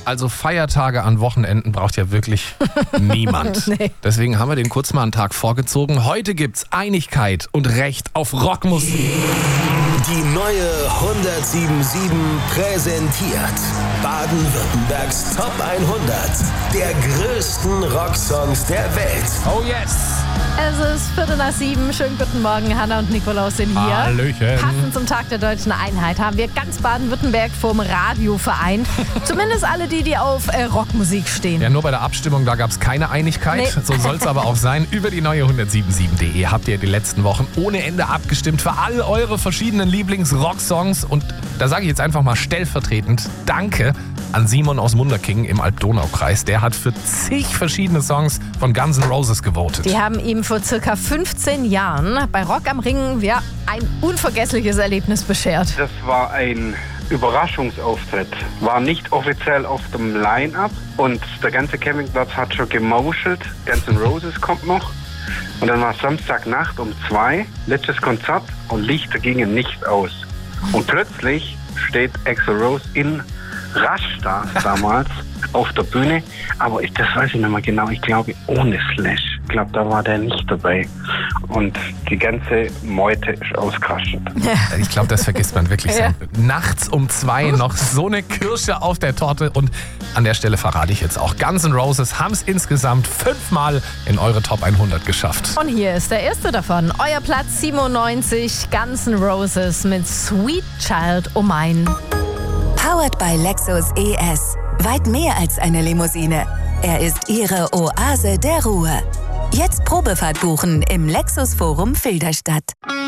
Also Feiertage an Wochenenden braucht ja wirklich niemand. Nee. Deswegen haben wir den kurz mal einen Tag vorgezogen. Heute gibt's Einigkeit und Recht auf Rockmusik. Die neue 107.7 präsentiert Baden-Württembergs Top 100 der größten Rocksongs der Welt. Oh yes! Es ist 6:45. Schönen guten Morgen, Hanna und Nikolaus sind hier. Hallöchen. Passend zum Tag der Deutschen Einheit haben wir ganz Baden-Württemberg vorm Radio vereint. Zumindest alle die auf Rockmusik stehen. Ja, nur bei der Abstimmung, da gab's keine Einigkeit. Nee. So soll's aber auch sein. Über die neue 107.7.de habt ihr die letzten Wochen ohne Ende abgestimmt für all eure verschiedenen Lieblings-Rocksongs. Und da sage ich jetzt einfach mal stellvertretend Danke an Simon aus Munderkingen im Alb-Donau-Kreis. Der hat für zig verschiedene Songs von Guns N' Roses gewotet. Die haben ihm vor circa 15 Jahren bei Rock am Ring ein unvergessliches Erlebnis beschert. Das war ein Überraschungsauftritt. War nicht offiziell auf dem Line-Up und der ganze Campingplatz hat schon gemauschelt. Guns N' Roses kommt noch. Und dann war Samstagnacht um 2, letztes Konzert und Lichter gingen nicht aus. Und plötzlich steht Axl Rose in Rastatt damals auf der Bühne, aber das weiß ich nicht mehr genau, ich glaube ohne Slash. Ich glaube, da war der nicht dabei. Und die ganze Meute ist ausgerastet. Ich glaube, das vergisst man wirklich Ja. selten. Nachts um 2 noch so eine Kirsche auf der Torte. Und an der Stelle verrate ich jetzt auch, Guns N' Roses haben es insgesamt 5-mal in eure Top 100 geschafft. Und hier ist der erste davon. Euer Platz 97, Guns N' Roses mit Sweet Child O' Mine. Powered by Lexus ES. Weit mehr als eine Limousine. Er ist Ihre Oase der Ruhe. Jetzt Probefahrt buchen im Lexus Forum Filderstadt.